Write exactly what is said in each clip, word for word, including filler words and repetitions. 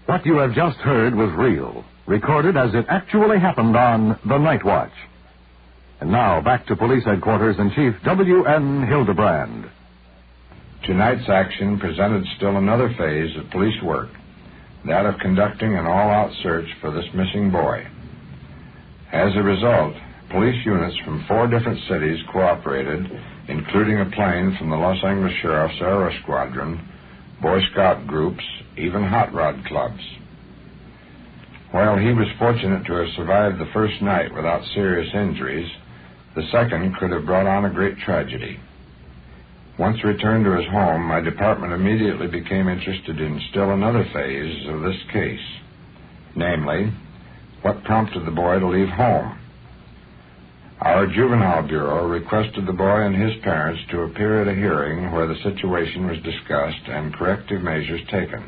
What you have just heard was real, recorded as it actually happened on The Night Watch. And now, back to Police Headquarters and Chief W N Hildebrand. Tonight's action presented still another phase of police work, that of conducting an all-out search for this missing boy. As a result, police units from four different cities cooperated, including a plane from the Los Angeles Sheriff's Aero Squadron, Boy Scout groups, even hot rod clubs. While he was fortunate to have survived the first night without serious injuries, the second could have brought on a great tragedy. Once returned to his home, my department immediately became interested in still another phase of this case, namely, what prompted the boy to leave home. Our Juvenile Bureau requested the boy and his parents to appear at a hearing where the situation was discussed and corrective measures taken.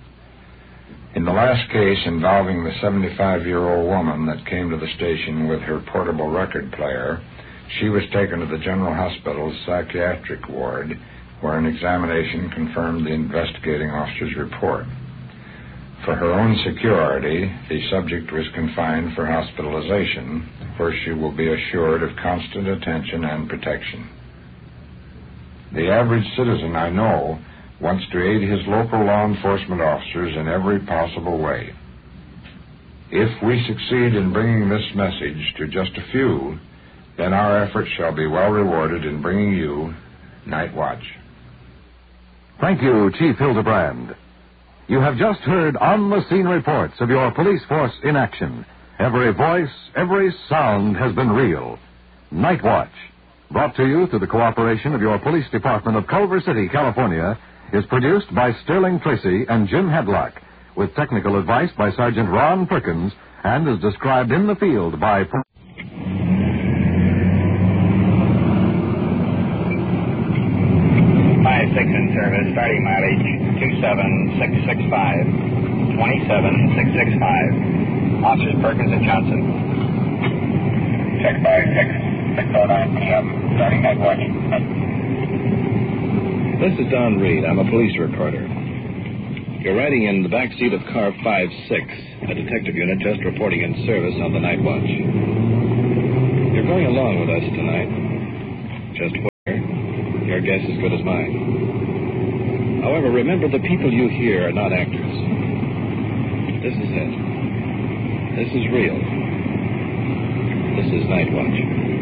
In the last case involving the seventy-five-year-old woman that came to the station with her portable record player, she was taken to the General Hospital's psychiatric ward, where an examination confirmed the investigating officer's report. For her own security, the subject was confined for hospitalization, where she will be assured of constant attention and protection. The average citizen I know wants to aid his local law enforcement officers in every possible way. If we succeed in bringing this message to just a few, then our efforts shall be well rewarded in bringing you Night Watch. Thank you, Chief Hildebrand. You have just heard on-the-scene reports of your police force in action. Every voice, every sound has been real. Night Watch, brought to you through the cooperation of your police department of Culver City, California, is produced by Sterling Tracy and Jim Hedlock, with technical advice by Sergeant Ron Perkins, and is described in the field by... five six in service, starting mileage two seven six six five, twenty-seven six six five. Officers Perkins and Johnson. Check five six six oh nine P M, starting Night Watch. This is Don Reed. I'm a police reporter. You're riding in the back seat of car five six, a detective unit just reporting in service on the Night Watch. You're going along with us tonight. Just where? Your guess is as good as mine. However, remember, the people you hear are not actors. This is it. This is real. This is Night Watch.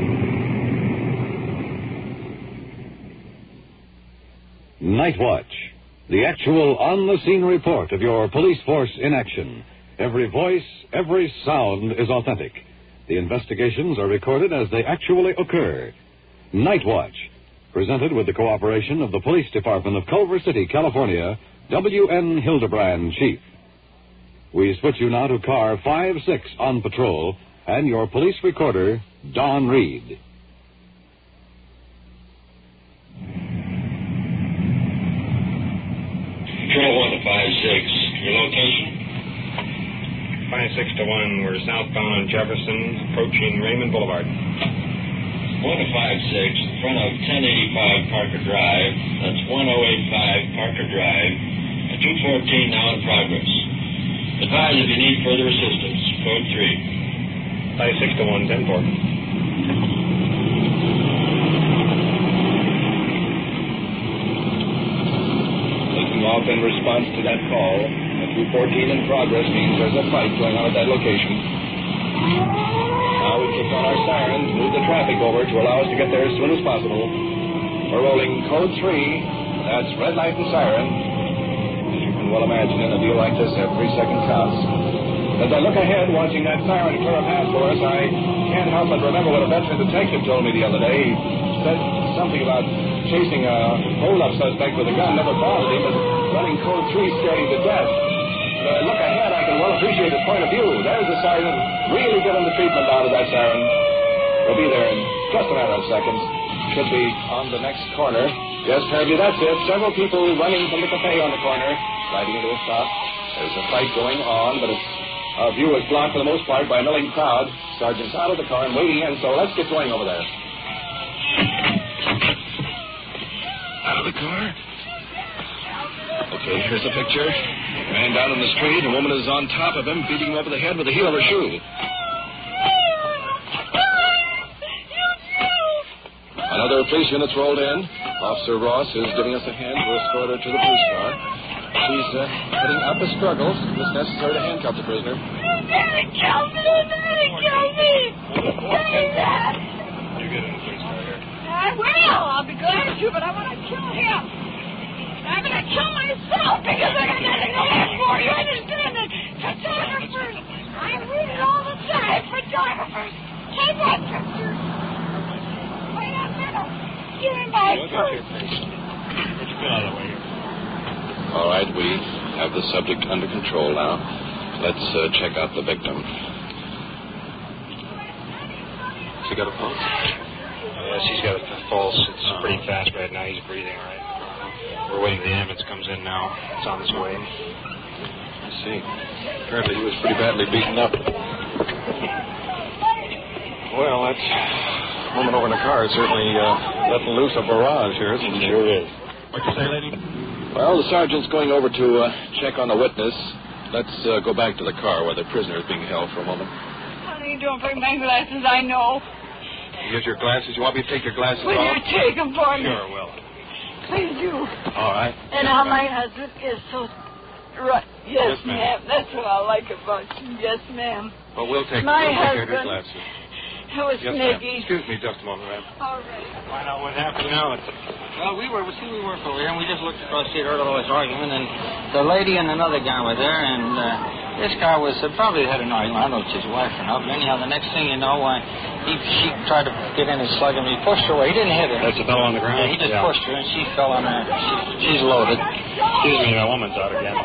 Night Watch, the actual on-the-scene report of your police force in action. Every voice, every sound is authentic. The investigations are recorded as they actually occur. Night Watch, presented with the cooperation of the Police Department of Culver City, California, W N Hildebrand, Chief. We switch you now to car five six on patrol and your police recorder, Don Reed. Patrol one to five six. Your location? five six to one, we're southbound on Jefferson, approaching Raymond Boulevard. one to five six, in front of ten eighty-five Parker Drive. That's ten eighty-five Parker Drive. At two fourteen now in progress. Advise if you need further assistance. Code three. five six to one, ten four. Taking off in response to that call. A two fourteen in progress means there's a fight going on at that location. Now we kick on our sirens, move the traffic over to allow us to get there as soon as possible. We're rolling code three. That's red light and siren. As you can well imagine, in a deal like this, every second counts. As I look ahead, watching that siren clear a path for us, I can't help but remember what a veteran detective told me the other day. He said something about chasing a hold-up suspect with a gun never bothered him, and running code three scared him to death. Uh, look ahead, I can well appreciate his point of view. There's the siren. Really getting the treatment out of that siren. We'll be there in just a matter of seconds. Should be on the next corner. Yes, Herbie, that's it. Several people running from the cafe on the corner, riding into a stop. There's a fight going on, but it's, our view is blocked for the most part by a milling crowd. Sergeant's out of the car and waiting in, so let's get going over there. Out of the car. Okay, here's the picture. Man down in the street. A woman is on top of him, beating him over the head with the heel of her shoe. Another police unit's rolled in. Officer Ross is giving us a hand to escort her to the police car. She's uh, putting up a struggle. It's necessary to handcuff the prisoner. You're gonna kill me! You're gonna kill me! Say that! You get in the police car here. I will. I'll be glad to, but I want to kill him. I'm going to kill myself because I got nothing to live for. You understand that? Photographers. I read it all the time. Photographers. Take that picture. Wait a minute. Give me my purse. Would you get out of the way here? All right, we have the subject under control now. Let's uh, check out the victim. She got a pulse? Yeah, she's got a pulse. It's pretty fast right now. He's breathing all right. We're waiting. The ambulance comes in now. It's on its way. I see. Apparently he was pretty badly beaten up. Well, that woman over in the car is certainly uh, letting loose a barrage here, isn't she? Sure is. What'd you say, lady? Well, the sergeant's going over to uh, check on the witness. Let's uh, go back to the car where the prisoner is being held for a moment. Honey, don't bring my glasses. I know. Here's your glasses. You want me to take your glasses Will off? you take them for me? Sure, will. Please do. All right. And how my husband is so... Right. Yes, Yes, ma'am. ma'am. That's what I like about you. Yes, ma'am. Well, we'll take, My we'll take care of your husband. glasses. It was Yes, ma'am. Nicky. Excuse me just a moment, ma'am. All right. Find out what happened now. Well, we were, see, we were over here, and we just looked across the street, heard all this argument, and the lady and another guy were there, and uh, this guy was uh, probably had an argument. I don't know if it's his wife or not, but anyhow, the next thing you know, uh, he, she tried to get in and slug him. He pushed her away. He didn't hit her. That's the fellow on the ground? Yeah, he just Yeah. pushed her, and she fell on her. She, she's loaded. Excuse me, that woman's out again.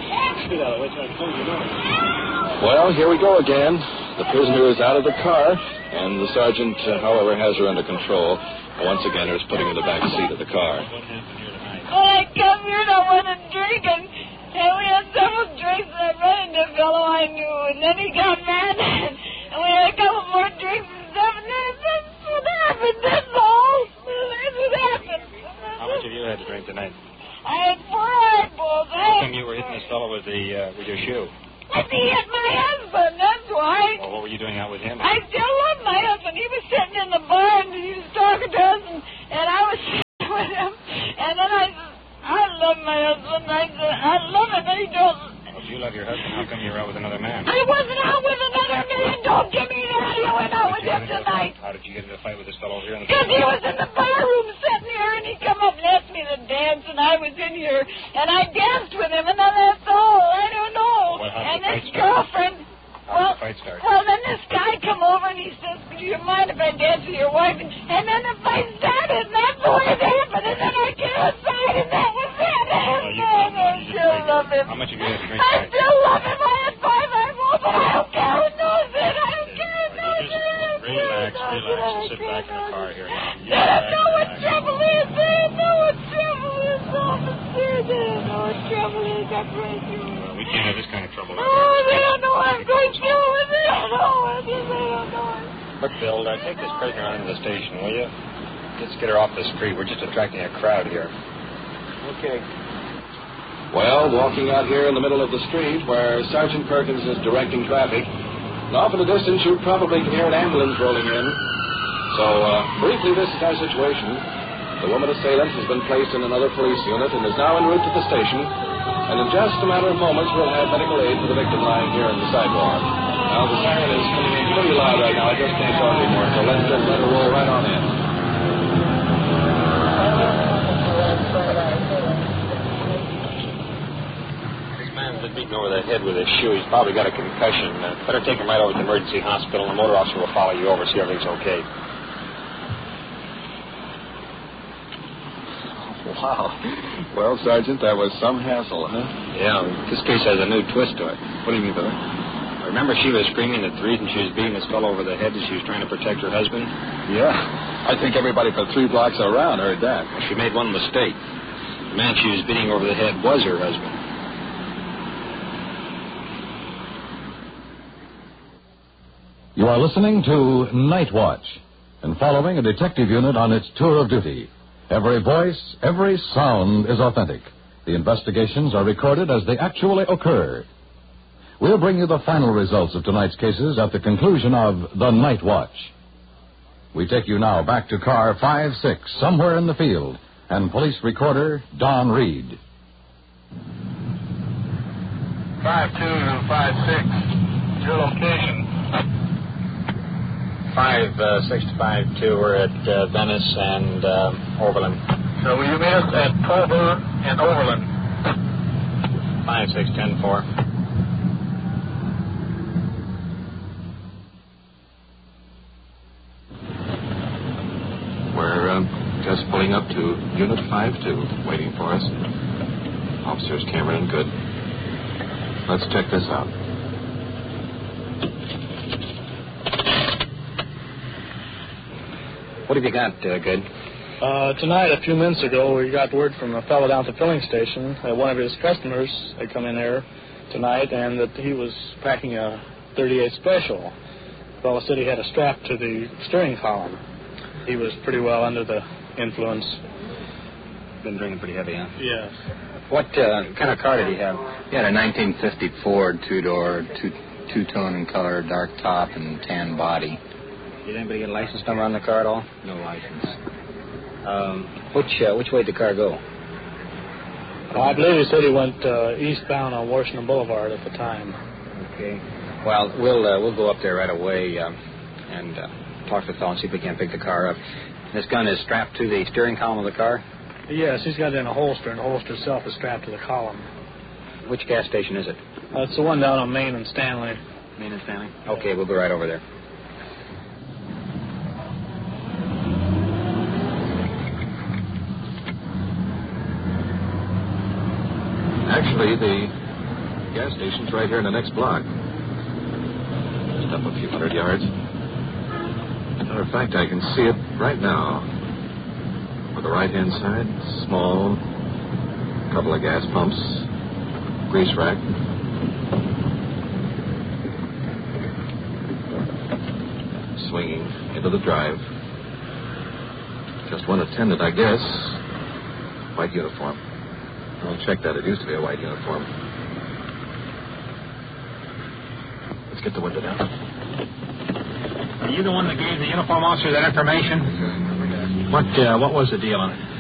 Well, here we go again. The prisoner is out of the car, and the sergeant, uh, however, has her under control. Once again, is putting her in the back seat of the car. Well, I come here and I wanted to drink, and, and we had several drinks, and I ran into a fellow I knew, and then he got mad, and we had a couple more drinks and stuff, and then that's what happened. That's all. That's what happened. How much have you had to drink tonight? I had four eyeballs. I How had come you were hitting this fellow with the uh, with your shoe? But he hit my husband, that's why. Well, what were you doing out with him? I still love my husband. He was sitting in the bar and he was talking to us, and, and I was sitting with him. And then I said, I love my husband. I said, I love him, and he don't. Well, if you love your husband, how come you're out with another man? I wasn't out with another man. Don't give me that. I went out with him tonight. How did you get into a fight with this fellow over here? Because he was in the bar room sitting here, and he come up and asked me to dance, and I was in here, and I danced with him, and then that's all. I don't know. Well, how did and the this fight start? girlfriend... How Well, did the fight start? well, then this guy come over and he says, do you mind if I dance with your wife? And, and then the fight started, and that's the way it happened. And then I came outside, and that was it. Well, you, And I you just still drank- love him. How much have you had to drink I tonight? still love him. I had five eyeballs, but I don't care who knows it. I don't care who knows Just it. relax, I relax, and sit back in the car here. I don't know what trouble is. I don't know what trouble is. Officer, I don't know what trouble is. I pray you. Well, we can't have this kind of trouble out Oh, here. they don't know what I'm going through with. They don't know what it is. They don't know it. Look, Bill, uh, take this prisoner on to the station, will you? Let's get her off the street. We're just attracting a crowd here. Okay. Well, walking out here in the middle of the street where Sergeant Perkins is directing traffic, and off in the distance you probably can hear an ambulance rolling in. So, uh, briefly, this is our situation. The woman assailant has been placed in another police unit and is now en route to the station. And in just a matter of moments, we'll have medical aid for the victim lying here on the sidewalk. Now, the siren is coming in pretty loud right now. I just can't talk anymore, so let's just let her roll right on in. This man's been beaten over the head with his shoe. He's probably got a concussion. Uh, better take him right over to the emergency hospital, and the motor officer will follow you over, see everything's okay. Wow. Well, Sergeant, that was some hassle, huh? Yeah, this case has a new twist to it. What do you mean by that? Remember she was screaming that the reason she was beating this fellow over the head is she was trying to protect her husband? Yeah. I think everybody for three blocks around heard that. Well, she made one mistake. The man she was beating over the head was her husband. You are listening to Night Watch and following a detective unit on its tour of duty. Every voice, every sound is authentic. The investigations are recorded as they actually occur. We'll bring you the final results of tonight's cases at the conclusion of The Night Watch. We take you now back to car five six, somewhere in the field, and police recorder Don Reed. five two to five six, your location. five six to five two, we're at uh, Venice and uh, Overland. So will you meet us at Culver and Overland? five six ten four. We're uh, just pulling up to Unit five two, waiting for us. Officers Cameron and Good. Let's check this out. What have you got, uh, Good? Uh, tonight, a few minutes ago, we got word from a fellow down at the filling station that one of his customers had come in there tonight and that he was packing a thirty-eight Special. The fellow said he had a strap to the steering column. He was pretty well under the influence. Been drinking pretty heavy, huh? Yes. What uh, kind of car did he have? He had a nineteen fifty Ford two-door, two, two-tone in color, dark top and tan body. Did anybody get a license number on the car at all? No license. Um, which uh, which way did the car go? Well, I believe he said he went uh, eastbound on Washington Boulevard at the time. Okay. Well, we'll uh, we'll go up there right away uh, and uh, talk to the fellow and see if we can't pick the car up. This gun is strapped to the steering column of the car? Yes, he's got it in a holster, and the holster itself is strapped to the column. Which gas station is it? Uh, it's the one down on Main and Stanley. Main and Stanley? Okay, we'll go right over there. Actually, the gas station's right here in the next block. Just up a few hundred yards. Matter of fact, I can see it right now. On the right-hand side, small, couple of gas pumps, grease rack. Swinging into the drive. Just one attendant, I guess. White uniform. I'll check that. It used to be a white uniform. Let's get the window down. Are you the one that gave the uniform officer that information? What uh, what was the deal on it?